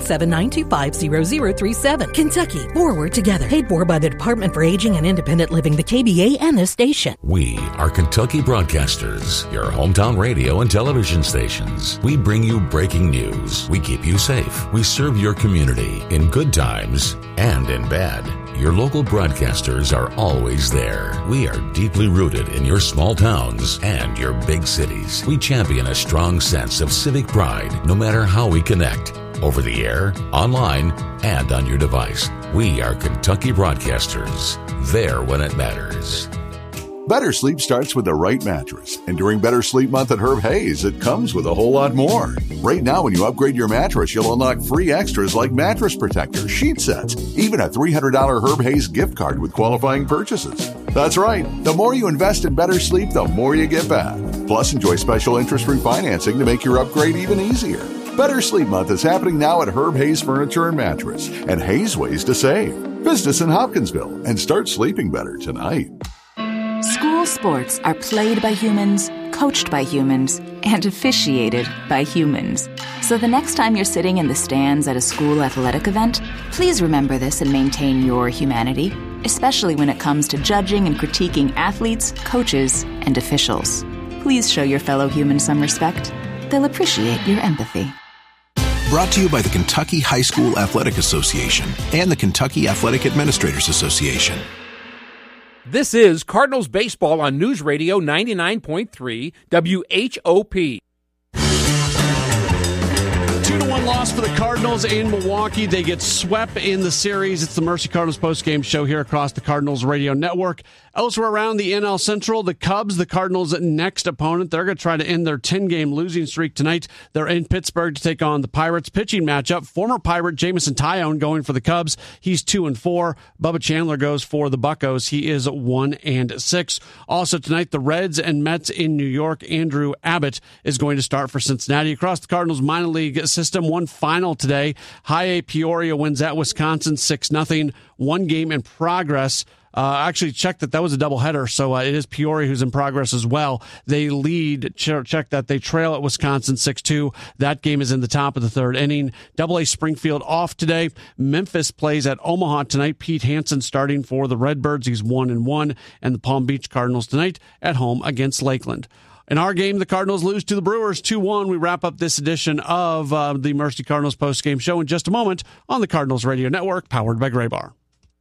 877-925-0037. Kentucky, forward together. Paid for by the Department for Aging and Independent Living, the KBA, and the state. We are Kentucky Broadcasters, your hometown radio and television stations. We bring you breaking news. We keep you safe. We serve your community in good times and in bad. Your local broadcasters are always there. We are deeply rooted in your small towns and your big cities. We champion a strong sense of civic pride, no matter how we connect. Over the air, online, and on your device. We are Kentucky Broadcasters. There when it matters. Better sleep starts with the right mattress. And during Better Sleep Month at Herb Hayes, it comes with a whole lot more. Right now, when you upgrade your mattress, you'll unlock free extras like mattress protector, sheet sets, even a $300 Herb Hayes gift card with qualifying purchases. That's right. The more you invest in better sleep, the more you get back. Plus, enjoy special interest-free financing to make your upgrade even easier. Better Sleep Month is happening now at Herb Hayes Furniture and Mattress, and Hayes Ways to Save. Visit us in Hopkinsville and start sleeping better tonight. School sports are played by humans, coached by humans, and officiated by humans. So the next time you're sitting in the stands at a school athletic event, please remember this and maintain your humanity, especially when it comes to judging and critiquing athletes, coaches, and officials. Please show your fellow humans some respect. They'll appreciate your empathy. Brought to you by the Kentucky High School Athletic Association and the Kentucky Athletic Administrators Association. This is Cardinals Baseball on News Radio 99.3 WHOP. 2-1 loss for the Cardinals in Milwaukee. They get swept in the series. It's the Mercy Cardinals postgame show here across the Cardinals Radio Network. Elsewhere around the NL Central, the Cubs, the Cardinals' next opponent. They're going to try to end their 10-game losing streak tonight. They're in Pittsburgh to take on the Pirates. Pitching matchup, former Pirate Jameson Taillon going for the Cubs. He's 2-4. Bubba Chandler goes for the Buccos. He is 1-6. Also tonight, the Reds and Mets in New York. Andrew Abbott is going to start for Cincinnati. Across the Cardinals minor league system, one final today. High A Peoria wins at Wisconsin 6-0. One game in progress. Actually checked that was a doubleheader, so it is Peoria who's in progress as well. They lead, check that they trail at Wisconsin 6-2. That game is in the top of the third inning. Double A Springfield off today. Memphis plays at Omaha tonight. Pete Hansen starting for the Redbirds. He's 1-1. And the Palm Beach Cardinals tonight at home against Lakeland. In our game, the Cardinals lose to the Brewers 2-1. We wrap up this edition of the Mercy Cardinals postgame show in just a moment on the Cardinals Radio Network, powered by Gray Bar.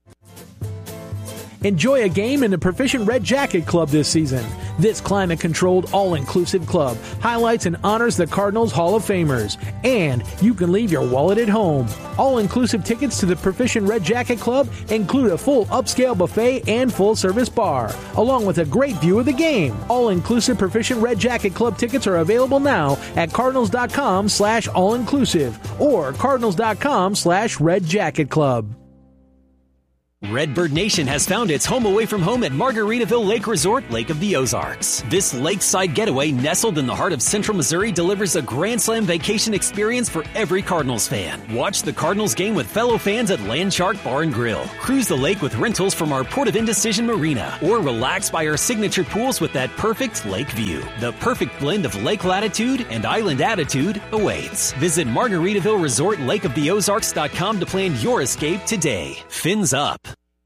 Enjoy a game in the Proficient Red Jacket Club this season. This climate-controlled, all-inclusive club highlights and honors the Cardinals Hall of Famers. And you can leave your wallet at home. All-inclusive tickets to the Proficient Red Jacket Club include a full upscale buffet and full-service bar, along with a great view of the game. All-inclusive Proficient Red Jacket Club tickets are available now at cardinals.com/allinclusive or cardinals.com/redjacketclub. Redbird Nation has found its home away from home at Margaritaville Lake Resort, Lake of the Ozarks. This lakeside getaway, nestled in the heart of central Missouri, delivers a Grand Slam vacation experience for every Cardinals fan. Watch the Cardinals game with fellow fans at Landshark Bar and Grill. Cruise the lake with rentals from our Port of Indecision Marina, or relax by our signature pools with that perfect lake view. The perfect blend of lake latitude and island attitude awaits. Visit Margaritaville Resort, lakeoftheozarks.com to plan your escape today. Fins up.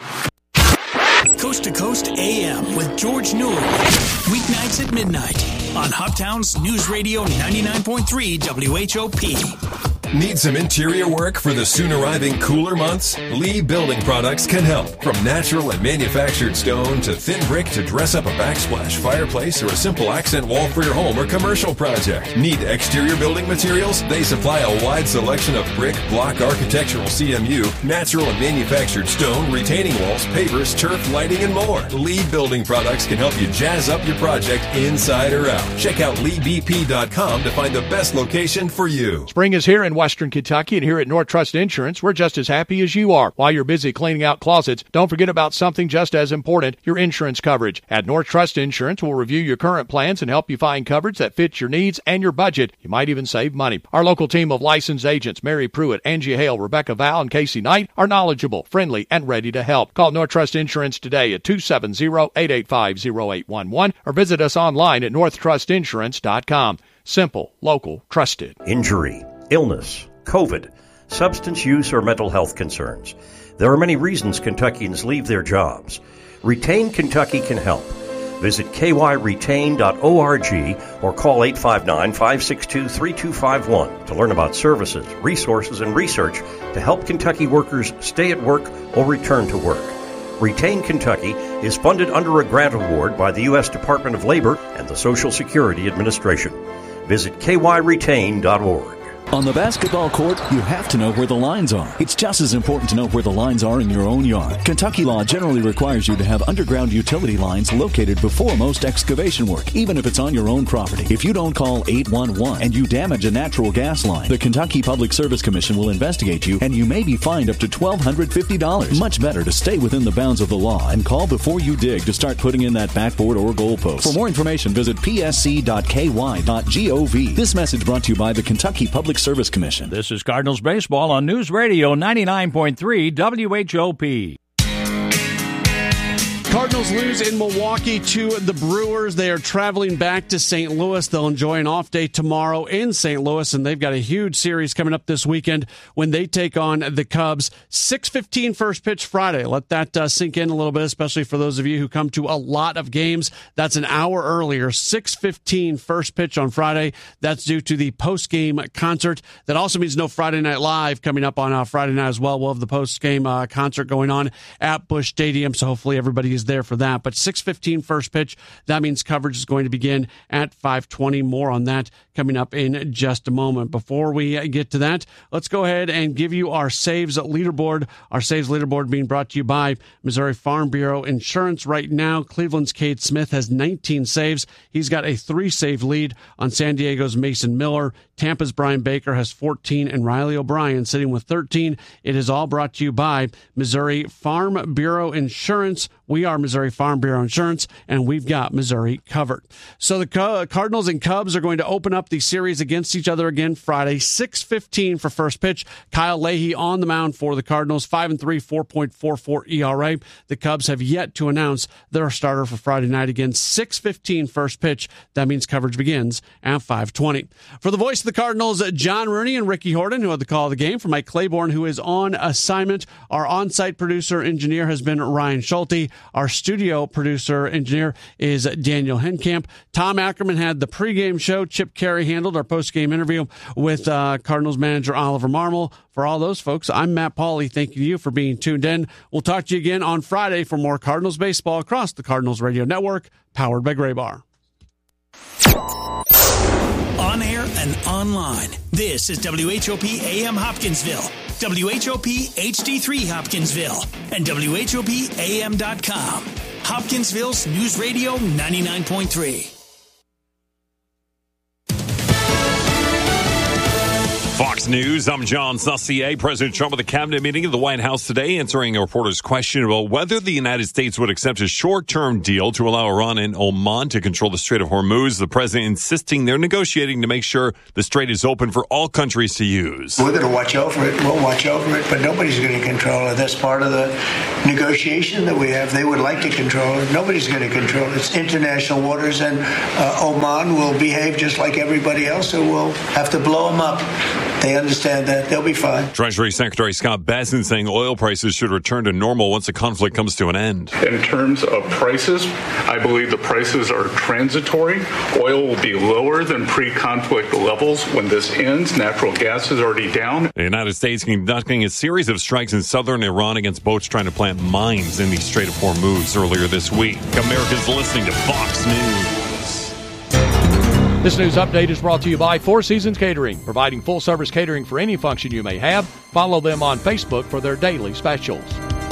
Coast to Coast AM with George Newell. Weeknights at midnight on Hoptown's News Radio 99.3 WHOP. Need some interior work for the soon arriving cooler months? Lee Building Products can help. From natural and manufactured stone to thin brick to dress up a backsplash fireplace or a simple accent wall for your home or commercial project. Need exterior building materials? They supply a wide selection of brick, block, architectural CMU, natural and manufactured stone, retaining walls, pavers, turf, lighting, and more. Lee Building Products can help you jazz up your project inside or out. Check out LeeBP.com to find the best location for you. Spring is here in Western Kentucky, and here at North Trust Insurance, we're just as happy as you are. While you're busy cleaning out closets, don't forget about something just as important, your insurance coverage. At North Trust Insurance, we'll review your current plans and help you find coverage that fits your needs and your budget. You might even save money. Our local team of licensed agents, Mary Pruitt, Angie Hale, Rebecca Val, and Casey Knight, are knowledgeable, friendly, and ready to help. Call North Trust Insurance today at 270-885-0811 or visit us online at northtrustinsurance.com. Simple, local, trusted. Injury, illness, COVID, substance use, or mental health concerns. There are many reasons Kentuckians leave their jobs. Retain Kentucky can help. Visit kyretain.org or call 859-562-3251 to learn about services, resources, and research to help Kentucky workers stay at work or return to work. Retain Kentucky is funded under a grant award by the U.S. Department of Labor and the Social Security Administration. Visit kyretain.org. On the basketball court, you have to know where the lines are. It's just as important to know where the lines are in your own yard. Kentucky law generally requires you to have underground utility lines located before most excavation work, even if it's on your own property. If you don't call 811 and you damage a natural gas line, the Kentucky Public Service Commission will investigate you, and you may be fined up to $1,250. Much better to stay within the bounds of the law and call before you dig to start putting in that backboard or goalpost. For more information, visit psc.ky.gov. This message brought to you by the Kentucky Public Service Commission. This is Cardinals Baseball on News Radio 99.3 WHOP. Cardinals lose in Milwaukee to the Brewers. They are traveling back to St. Louis. They'll enjoy an off day tomorrow in St. Louis, and they've got a huge series coming up this weekend when they take on the Cubs. 6:15 first pitch Friday. Let that sink in a little bit, especially for those of you who come to a lot of games. That's an hour earlier. 6:15 first pitch on Friday. That's due to the post-game concert. That also means no Friday Night Live coming up on Friday night as well. We'll have the post-game concert going on at Busch Stadium, so hopefully everybody is there for that. But 6:15 first pitch, that means coverage is going to begin at 5:20. More on that coming up in just a moment. Before we get to that, let's go ahead and give you our saves leaderboard. Our saves leaderboard being brought to you by Missouri Farm Bureau Insurance. Right now, Cleveland's Cade Smith has 19 saves. He's got a 3-save lead on San Diego's Mason Miller. Tampa's Brian Baker has 14, and Riley O'Brien sitting with 13. It is all brought to you by Missouri Farm Bureau Insurance. We are Missouri Farm Bureau Insurance, and we've got Missouri covered. So the Cardinals and Cubs are going to open up the series against each other again Friday, 6:15 for first pitch. Kyle Leahy on the mound for the Cardinals, 5-3, 4.44 ERA. The Cubs have yet to announce their starter for Friday night again. 6:15 first pitch. That means coverage begins at 5:20. For the voice of the Cardinals, John Rooney and Ricky Horton, who had the call of the game. For Mike Claiborne, who is on assignment. Our on-site producer engineer has been Ryan Schulte. Our studio producer engineer is Daniel Henkamp. Tom Ackerman had the pregame show. Chip Carey handled our postgame interview with Cardinals manager Oliver Marmol. For all those folks, I'm Matt Pauley. Thanking you for being tuned in. We'll talk to you again on Friday for more Cardinals baseball across the Cardinals Radio Network, powered by Graybar. On air and online, this is WHOP AM Hopkinsville, WHOP HD3 Hopkinsville, and WHOPAM.com. Hopkinsville's News Radio 99.3. Fox News, I'm John Saucier. President Trump at the cabinet meeting at the White House today answering a reporter's question about whether the United States would accept a short-term deal to allow Iran and Oman to control the Strait of Hormuz. The president insisting they're negotiating to make sure the strait is open for all countries to use. We're going to watch over it. We'll watch over it, but nobody's going to control it. That's part of the negotiation that we have. They would like to control it. Nobody's going to control it. It's international waters, and Oman will behave just like everybody else, so we'll have to blow them up. They understand that. They'll be fine. Treasury Secretary Scott Bessent saying oil prices should return to normal once the conflict comes to an end. In terms of prices, I believe the prices are transitory. Oil will be lower than pre-conflict levels when this ends. Natural gas is already down. The United States conducting a series of strikes in southern Iran against boats trying to plant mines in the Strait of Hormuz earlier this week. America's listening to Fox News. This news update is brought to you by Four Seasons Catering, providing full-service catering for any function you may have. Follow them on Facebook for their daily specials.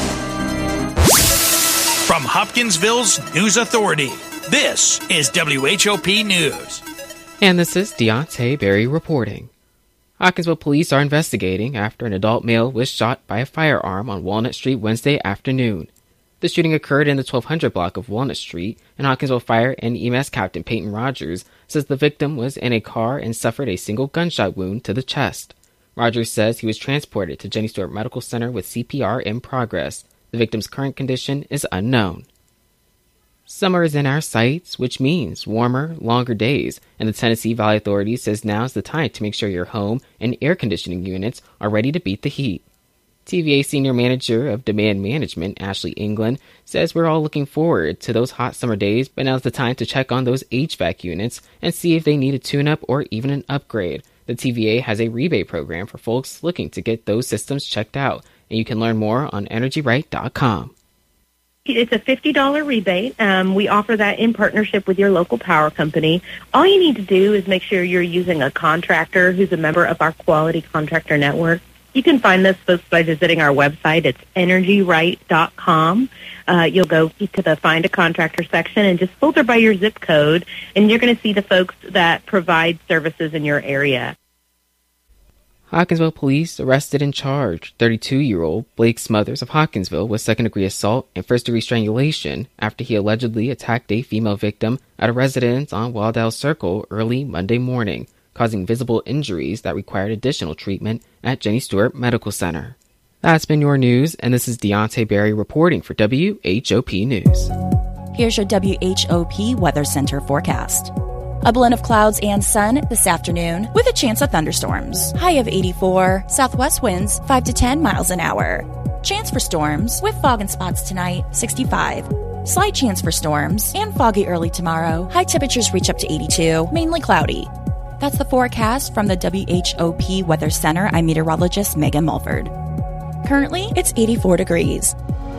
From Hopkinsville's News Authority, this is WHOP News. And this is Deontay Berry reporting. Hopkinsville police are investigating after an adult male was shot by a firearm on Walnut Street Wednesday afternoon. The shooting occurred in the 1200 block of Walnut Street, and Hopkinsville Fire and EMS Captain Peyton Rogers says the victim was in a car and suffered a single gunshot wound to the chest. Rogers says he was transported to Jenny Stewart Medical Center with CPR in progress. The victim's current condition is unknown. Summer is in our sights, which means warmer, longer days, and the Tennessee Valley Authority says now's the time to make sure your home and air conditioning units are ready to beat the heat. TVA Senior Manager of Demand Management, Ashley England, says we're all looking forward to those hot summer days, but now's the time to check on those HVAC units and see if they need a tune-up or even an upgrade. The TVA has a rebate program for folks looking to get those systems checked out, and you can learn more on EnergyRight.com. It's a $50 rebate. We offer that in partnership with your local power company. All you need to do is make sure you're using a contractor who's a member of our Quality Contractor Network. You can find those folks by visiting our website. It's EnergyRight.com. You'll go to the Find a Contractor section and just filter by your zip code, and you're going to see the folks that provide services in your area. Hopkinsville police arrested and charged 32-year-old Blake Smothers of Hopkinsville with second-degree assault and first-degree strangulation after he allegedly attacked a female victim at a residence on Wildale Circle early Monday morning, causing visible injuries that required additional treatment at Jenny Stewart Medical Center. That's been your news, and this is Deontay Berry reporting for WHOP News. Here's your WHOP Weather Center forecast. A blend of clouds and sun this afternoon with a chance of thunderstorms. High of 84, southwest winds 5 to 10 miles an hour. Chance for storms with fog and spots tonight, 65. Slight chance for storms and foggy early tomorrow. High temperatures reach up to 82, mainly cloudy. That's the forecast from the WHOP Weather Center. I'm meteorologist Megan Mulford. Currently, it's 84 degrees.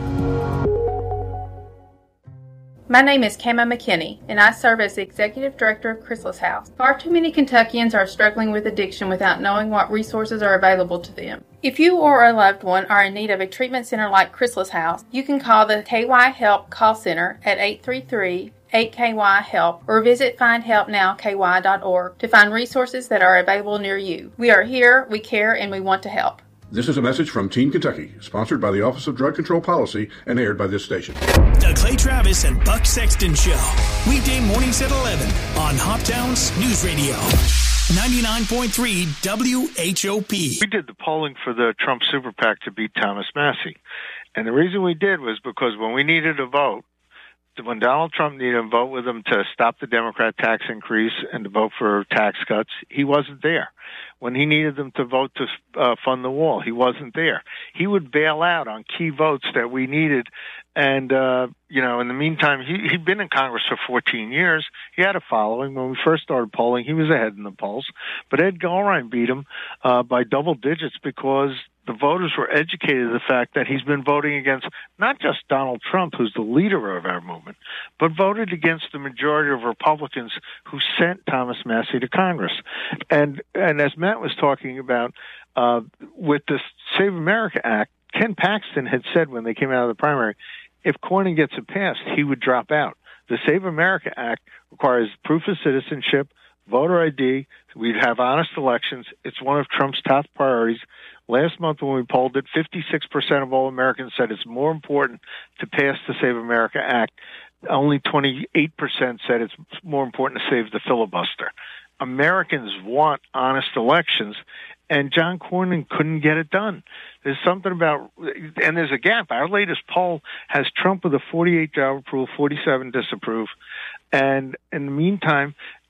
My name is Kama McKinney, and I serve as the Executive Director of Chrysalis House. Far too many Kentuckians are struggling with addiction without knowing what resources are available to them. If you or a loved one are in need of a treatment center like Chrysalis House, you can call the KY Help call center at 833-8KY-HELP or visit findhelpnowky.org to find resources that are available near you. We are here, we care, and we want to help. This is a message from Teen Kentucky, sponsored by the Office of Drug Control Policy and aired by this station. The Clay Travis and Buck Sexton Show. Weekday mornings at 11 on Hoptown's News Radio. 99.3 WHOP. We did the polling for the Trump Super PAC to beat Thomas Massie. And the reason we did was because when we needed a vote, when Donald Trump needed a vote with him to stop the Democrat tax increase and to vote for tax cuts, he wasn't there. When he needed them to vote to fund the wall, he wasn't there. He would bail out on key votes that we needed. And, in the meantime, he'd been in Congress for 14 years. He had a following. When we first started polling, he was ahead in the polls. But Ed Gulrine beat him by double digits because the voters were educated to the fact that he's been voting against not just Donald Trump, who's the leader of our movement, but voted against the majority of Republicans who sent Thomas Massie to Congress. And as Matt was talking about, with the Save America Act, Ken Paxton had said when they came out of the primary, if Cornyn gets it passed, he would drop out. The Save America Act requires proof of citizenship, voter ID. We'd have honest elections. It's one of Trump's top priorities. Last month when we polled it, 56% of all Americans said it's more important to pass the Save America Act. Only 28% said it's more important to save the filibuster. Americans want honest elections, and John Cornyn couldn't get it done. There's something about, and there's a gap. Our latest poll has Trump with a 48 job approval, 47 disapprove. And in the meantime,